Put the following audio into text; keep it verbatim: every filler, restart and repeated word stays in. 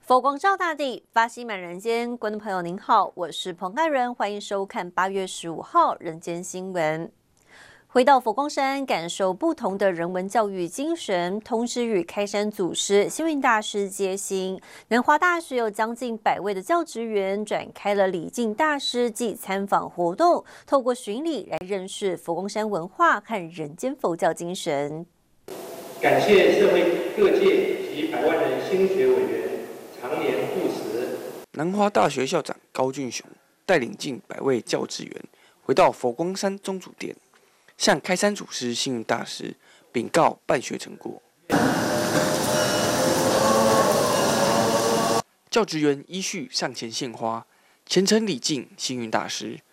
佛光照大地，法喜满人间。观众朋友您好，我是彭爱人，欢迎收看八月十五号人间新闻。回到佛光山，感受不同的人文教育精神，同时与开山祖师星云大师接心。南华大学有将近百位的教职员展开了礼敬大师暨参访活动，透过巡礼来认识佛光山文化和人间佛教精神。 感谢社会各界及百万人心学委员常年护持。 南华大学校长高俊雄带领近百位教职员回到佛光山宗主殿，向开山祖师星云大师禀告办学成果。教职员依序上前献花，虔诚礼敬星云大师，